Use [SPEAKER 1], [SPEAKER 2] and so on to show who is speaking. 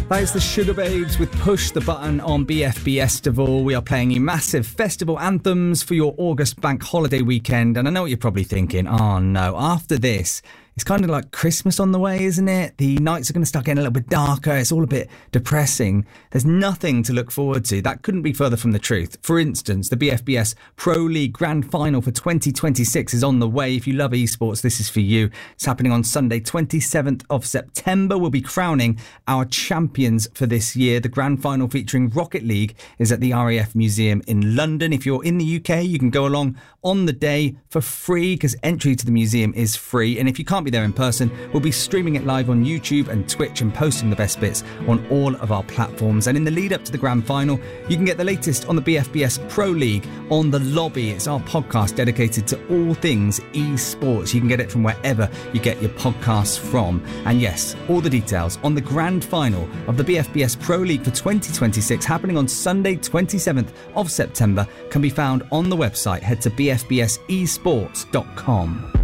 [SPEAKER 1] That is the Sugar Babes with Push the Button on BFBestival. We are playing you massive festival anthems for your August bank holiday weekend. And I know what you're probably thinking. Oh no, after this, it's kind of like Christmas on the way, isn't it? The nights are going to start getting a little bit darker. It's all a bit depressing. There's nothing to look forward to. That couldn't be further from the truth. For instance, the BFBS Pro League Grand Final for 2026 is on the way. If you love esports, this is for you. It's happening on Sunday, 27th of September. We'll be crowning our champions for this year. The Grand Final featuring Rocket League is at the RAF Museum in London. If you're in the UK, you can go along on the day for free because entry to the museum is free. And if you can't be there in person, we'll be streaming it live on YouTube and Twitch and posting the best bits on all of our platforms. And in the lead up to the grand final, you can get the latest on the BFBS Pro League on The Lobby. It's our podcast dedicated to all things esports. You can get it from wherever you get your podcasts from. And yes, all the details on the grand final of the BFBS Pro League for 2026 happening on Sunday 27th of September can be found on the website. Head to bfbsesports.com.